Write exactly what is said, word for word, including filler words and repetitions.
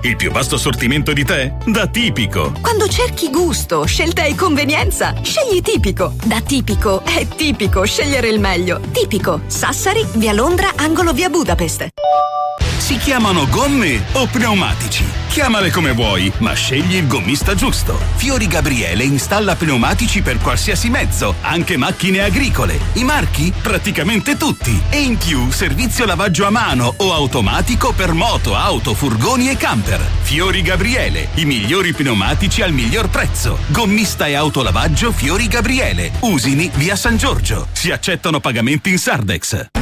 Il più vasto assortimento di tè? Da Tipico. Quando cerchi gusto, scelta e convenienza, scegli Tipico. Da Tipico è tipico scegliere il meglio. Tipico, Sassari, via Londra, angolo via Budapest. Si chiamano gomme o pneumatici? Chiamale come vuoi, ma scegli il gommista giusto. Fiori Gabriele installa pneumatici per qualsiasi mezzo, anche macchine agricole. I marchi? Praticamente tutti. E in più servizio lavaggio a mano o automatico per moto, auto, furgoni e camper. Fiori Gabriele, i migliori pneumatici al miglior prezzo. Gommista e autolavaggio Fiori Gabriele. Usini, via San Giorgio. Si accettano pagamenti in Sardex.